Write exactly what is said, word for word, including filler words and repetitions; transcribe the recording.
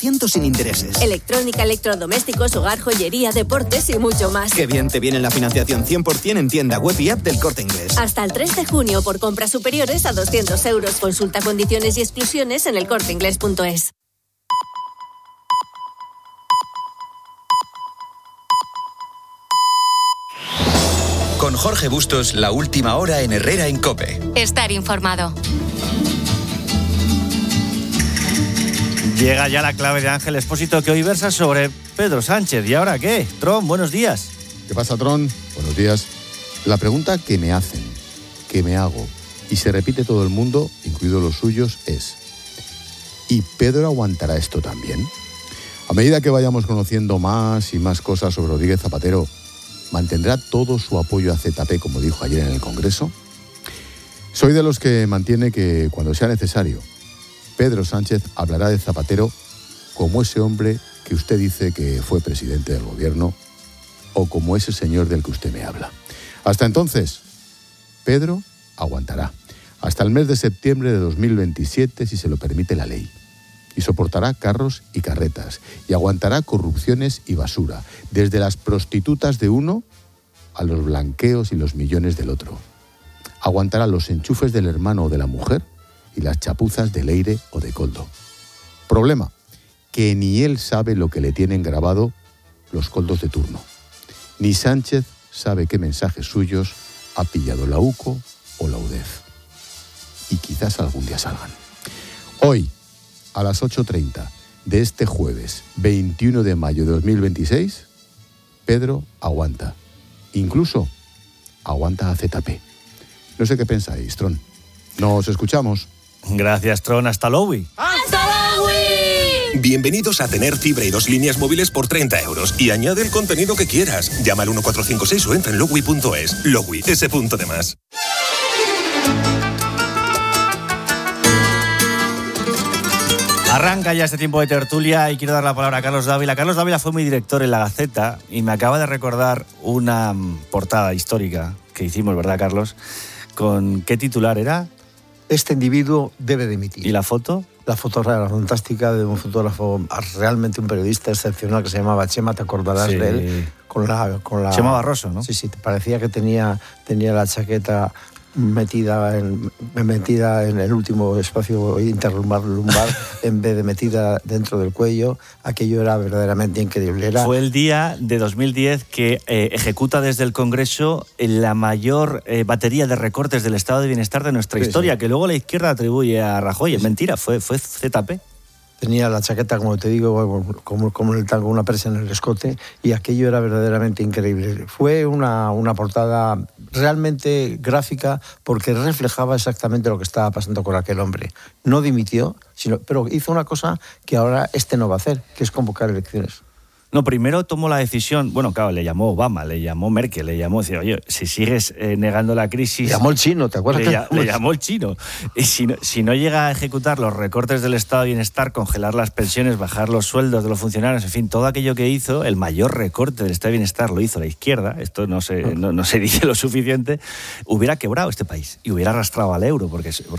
ciento sin intereses. Electrónica, electrodomésticos, hogar, joyería, deportes y mucho más. Qué bien te viene la financiación cien por ciento en tienda web y app del Corte Inglés. Hasta el tres de junio por compras superiores a doscientos euros. Consulta condiciones y exclusiones en el corte inglés punto es. Con Jorge Bustos, la última hora en Herrera en COPE. Estar informado. Llega ya la clave de Ángel Expósito, que hoy versa sobre Pedro Sánchez. ¿Y ahora qué? Tron, buenos días. ¿Qué pasa, Tron? Buenos días. La pregunta que me hacen, que me hago, y se repite todo el mundo, incluidos los suyos, es: ¿y Pedro aguantará esto también? A medida que vayamos conociendo más y más cosas sobre Rodríguez Zapatero, ¿mantendrá todo su apoyo a Z P, como dijo ayer en el Congreso? Soy de los que mantiene que, cuando sea necesario, Pedro Sánchez hablará de Zapatero como ese hombre que usted dice que fue presidente del gobierno, o como ese señor del que usted me habla. Hasta entonces, Pedro aguantará. Hasta el mes de septiembre de dos mil veintisiete, si se lo permite la ley. Y soportará carros y carretas. Y aguantará corrupciones y basura. Desde las prostitutas de uno a los blanqueos y los millones del otro. Aguantará los enchufes del hermano o de la mujer y las chapuzas de Leire o de Coldo. Problema, que ni él sabe lo que le tienen grabado los coldos de turno. Ni Sánchez sabe qué mensajes suyos ha pillado la UCO o la UDEF. Y quizás algún día salgan. Hoy, a las ocho treinta de este jueves veintiuno de mayo de dos mil veintiséis, Pedro aguanta. Incluso aguanta a Z P. No sé qué pensáis, Tron. Nos escuchamos. Gracias, Tron. Hasta luego. ¡Hasta luego! Bienvenidos a tener fibra y dos líneas móviles por treinta euros. Y añade el contenido que quieras. Llama al uno cuatro cinco seis o entra en logui punto es. Logui, ese punto de más. Arranca ya este tiempo de tertulia y quiero dar la palabra a Carlos Dávila. Carlos Dávila fue mi director en La Gaceta y me acaba de recordar una portada histórica que hicimos, ¿verdad, Carlos? ¿Con qué titular era? Este individuo debe dimitir. ¿Y la foto? La foto era fantástica de un fotógrafo, realmente un periodista excepcional que se llamaba Chema, te acordarás Sí. de él. Con la, con la, Chema Barroso, ¿no? Sí, sí, te parecía que tenía, tenía la chaqueta metida en, metida en el último espacio interlumbar lumbar en vez de metida dentro del cuello. Aquello era verdaderamente increíble. Era... Fue el día de dos mil diez que eh, ejecuta desde el Congreso la mayor eh, batería de recortes del estado de bienestar de nuestra Sí, historia, sí. que luego la izquierda atribuye a Rajoy. Sí, Es sí. mentira, fue, fue Z P. Tenía la chaqueta, como te digo, como, como en el tango, una presa en el escote, y aquello era verdaderamente increíble. Fue una, una portada realmente gráfica porque reflejaba exactamente lo que estaba pasando con aquel hombre. No dimitió, sino, pero hizo una cosa que ahora este no va a hacer, que es convocar elecciones. No, primero tomó la decisión, bueno, claro, le llamó Obama, le llamó Merkel, le llamó, decía, oye, si sigues eh, negando la crisis... Le llamó el chino, ¿te acuerdas? Le, ya, le llamó el chino. Y si no, si no llega a ejecutar los recortes del estado de bienestar, congelar las pensiones, bajar los sueldos de los funcionarios, en fin, todo aquello que hizo, el mayor recorte del estado de bienestar lo hizo la izquierda, esto no se, no, no se dice lo suficiente, hubiera quebrado este país y hubiera arrastrado al euro, porque, porque